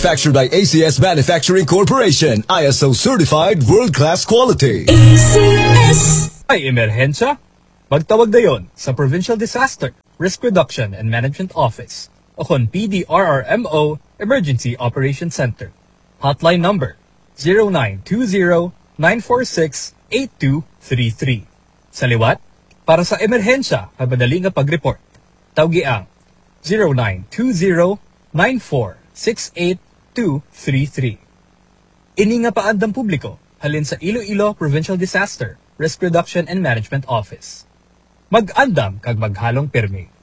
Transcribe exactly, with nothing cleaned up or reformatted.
Manufactured by A C S Manufacturing Corporation, I S O certified world-class quality. A C S. Ay emerhensya? Magtawag dayon sa Provincial Disaster Risk Reduction and Management Office o kon P D R R M O Emergency Operations Center. Hotline number zero nine two zero nine four six eight two three three. Sa liwat, para sa emerhensya at madali nga pag-report, tawgi ang zero nine two zero nine four six eight two three three. Ini nga paandang publiko halin sa Iloilo Provincial Disaster Risk Reduction and Management Office. Mag-andam kag maghalong pirmi.